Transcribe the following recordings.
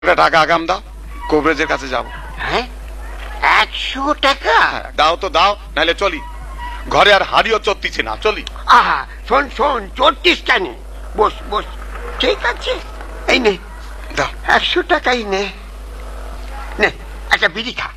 টাকা আগাম দাও, কবরেজের কাছে যাবো। হ্যাঁ, 100 টাকা? দাও তো দাও, নাহলে চলি। ঘরে আর হাড়িও চড়তিছে না, চলি। আহা, শোন শোন, চড়তিস কেন? বস বস, ঠিক আছে, এই নে দাও। 100 টাকাই নে। নে, একটা বিড়ি খা।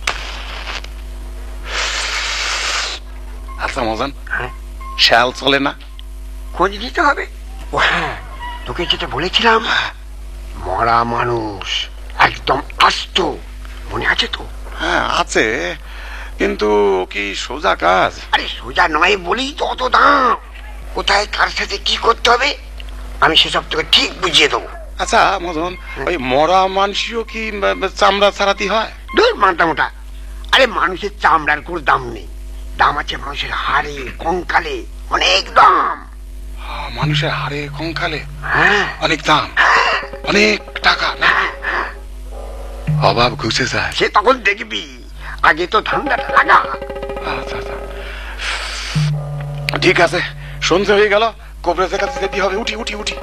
আচ্ছা মজান, হ্যাঁ, শ্যাল চলে না? খোঁজ নিতে হবে। ও হ্যাঁ, তোকে যেটা বলেছিলাম, মরা মানুষ একদম আস্ত, মনে আছে তো? হ্যাঁ আছে, কিন্তু কি সোজা কাজ? আরে সোজা নয় বলেই তো অত দাম। কোথায় কার সাথে কি করতে হবে আমি সেসব তোকে ঠিক বুঝিয়ে দেবো। আচ্ছা মদন, ওই মরা মানসিও কি চামড়া ছাড়াতে হয়? দূর মানটা মোটা। আরে মানুষের চামড়ার কোনো দাম নেই, দাম আছে মানুষের হাড়ে কঙ্কালে, অনেক দাম। মানুষের হাড়ে কঙ্কালে হ্যাঁ, অনেক দাম, অনেক টাকা না? অভাব ঘুষে যায়। সে তখন দেখবি, আগে তো ধান্দাটা লাগা। আচ্ছা আচ্ছা, ঠিক আছে, সন্ধ্যে হয়ে গেল, কবরেজের কাছে যেতে হবে। উঠি উঠি উঠি।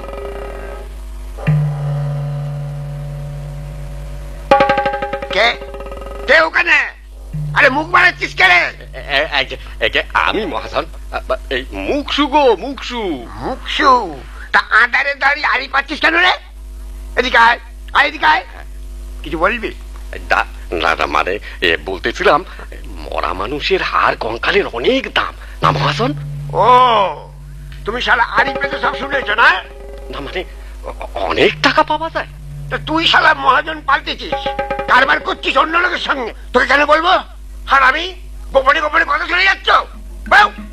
কে কে ওখানে? আরে মুখ বাড়াচ্ছিস কে রে? আমি মহাজন, এই মুখসু গো, মুখসু। মুখসু? তা আধারে দাঁড়িয়ে আড়ি পাচ্ছিস কেন রে? এদিকে আয়, আয় এদিকে আয়। কিছু বলবি? না মানে বলতেছিলাম, মরা মানুষের হাড় কঙ্কালের অনেক দাম না মহাজন? ও, তুমি শালা আড়ি পেতে সব শুনেছো না? না মানে অনেক টাকা পাওয়া যায়। তা তুই শালা মহাজন পাল্টেছিস, কারবার করছিস অন্য লোকের সঙ্গে। তোকে কেন বলবো? আর আমি গোপনে গোপনে কথা শুনে যাচ্ছ? বাউ!